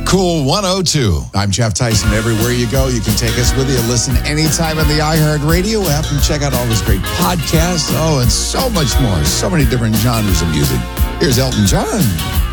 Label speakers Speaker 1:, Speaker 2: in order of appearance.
Speaker 1: Cool 102. I'm Jeff Tyson. Everywhere you go, you can take us with you. Listen anytime on the iHeartRadio app and check out all this great podcasts. Oh, and so much more. So many different genres of music. Here's Elton John.